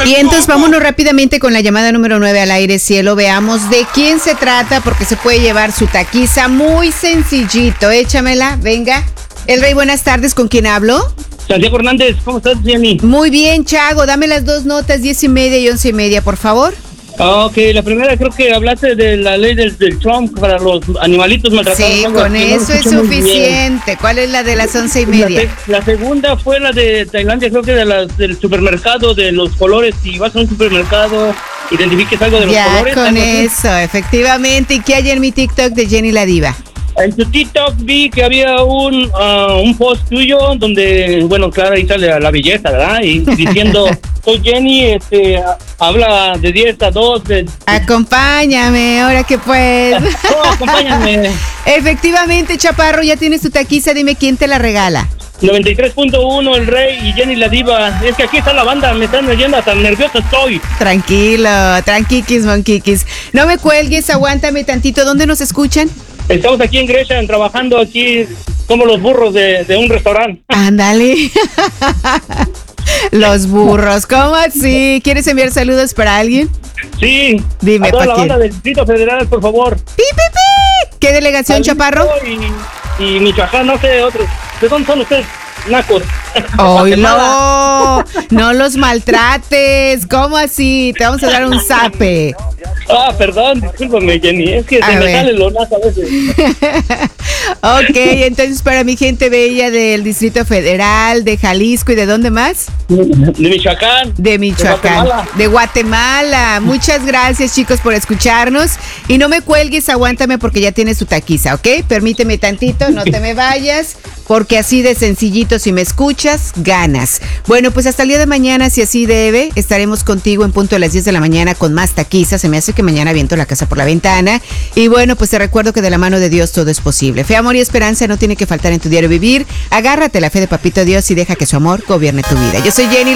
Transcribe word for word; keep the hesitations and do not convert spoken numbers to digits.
Y entonces vámonos rápidamente con la llamada número nueve al aire, cielo. Veamos de quién se trata, porque se puede llevar su taquiza muy sencillito. Échamela, venga. El Rey, buenas tardes, ¿con quién hablo? Santiago Hernández, ¿cómo estás, Jenny? Muy bien, Chago, dame las dos notas, diez y media y once y media, por favor. Ok, la primera creo que hablaste de la ley del, del Trump para los animalitos maltratados. Sí, ¿no? con No eso es suficiente. ¿Cuál es la de las once y media? La, la segunda fue la de Tailandia, creo que de las, del supermercado, de los colores. Si vas a un supermercado, identifiques algo de los ya, colores. con eso, efectivamente. ¿Y qué hay en mi TikTok de Jenny la Diva? En tu TikTok vi que había un uh, un post tuyo donde, bueno, claro, ahí sale la belleza, ¿verdad? Y diciendo, soy Jenny, este, habla de diez a dos. De... Acompáñame, ahora que puedes. Oh, acompáñame. Efectivamente, Chaparro, ya tienes tu taquiza, dime quién te la regala. noventa y tres punto uno, el Rey y Jenny la Diva. Es que aquí está la banda, me están oyendo, hasta nervioso estoy. Tranquilo, tranquiquis, monquiquis. No me cuelgues, aguántame tantito. ¿Dónde nos escuchan? Estamos aquí en Gresham, trabajando aquí como los burros de, de un restaurante. Ándale. Los burros, ¿cómo así? ¿Quieres enviar saludos para alguien? Sí. Dime, a toda la quién? banda del Distrito Federal, por favor. ¡Pi, pi, pi! ¿Qué delegación, Jalisco Chaparro? Y, y Michoacán, no sé, otros. ¿De dónde son ustedes? Nacos. ¡Ay, no! No los maltrates. ¿Cómo así? Te vamos a dar un zape. Ah, perdón, discúlpame, Jenny. Es que A se ver. me sale lo naco a veces. Ok, entonces para mi gente bella del Distrito Federal, de Jalisco y de dónde más? De Michoacán. De Michoacán, De Guatemala. de Guatemala. Muchas gracias, chicos, por escucharnos. Y no me cuelgues, aguántame porque ya tienes tu taquiza, ¿ok? Permíteme tantito, no te me vayas, porque así de sencillito, si me escuchas, ganas. Bueno, pues hasta el día de mañana, si así debe, estaremos contigo en punto de las diez de la mañana con más taquiza. Se me hace que mañana aviento la casa por la ventana. Y bueno, pues te recuerdo que de la mano de Dios todo es posible. Fe, amor y esperanza no tiene que faltar en tu diario vivir. Agárrate la fe de Papito Dios y deja que su amor gobierne tu vida. Yo soy Jenny